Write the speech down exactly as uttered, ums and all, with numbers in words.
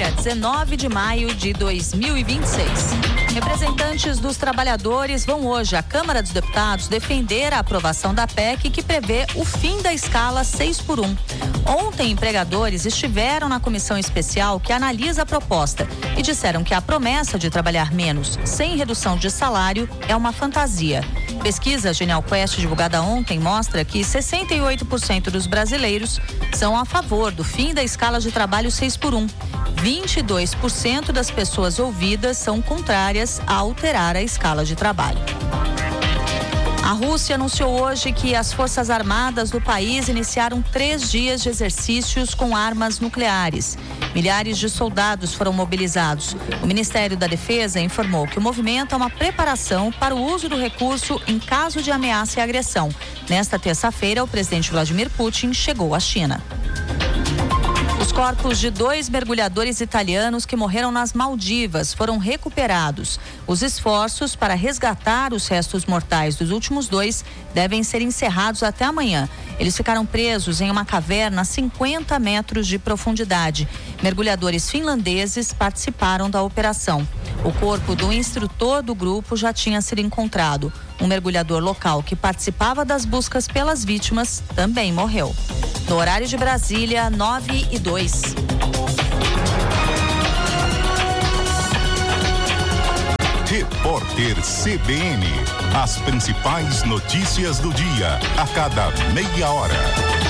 quinta-feira, dezenove de maio de dois mil e vinte e seis. Representantes dos trabalhadores vão hoje à Câmara dos Deputados defender a aprovação da P E C que prevê o fim da escala seis por um. Ontem, empregadores estiveram na comissão especial que analisa a proposta e disseram que a promessa de trabalhar menos sem redução de salário é uma fantasia. Pesquisa Genial Quest divulgada ontem mostra que sessenta e oito por cento dos brasileiros são a favor do fim da escala de trabalho seis por um. vinte e dois por cento das pessoas ouvidas são contrárias a alterar a escala de trabalho. A Rússia anunciou hoje que as Forças Armadas do país iniciaram três dias de exercícios com armas nucleares. Milhares de soldados foram mobilizados. O Ministério da Defesa informou que o movimento é uma preparação para o uso do recurso em caso de ameaça e agressão. Nesta terça-feira, o presidente Vladimir Putin chegou à China. Os corpos de dois mergulhadores italianos que morreram nas Maldivas foram recuperados. Os esforços para resgatar os restos mortais dos últimos dois devem ser encerrados até amanhã. Eles ficaram presos em uma caverna a cinquenta metros de profundidade. Mergulhadores finlandeses participaram da operação. O corpo do instrutor do grupo já tinha sido encontrado. Um mergulhador local que participava das buscas pelas vítimas também morreu. No horário de Brasília, nove e dois. Repórter C B N. As principais notícias do dia, a cada meia hora.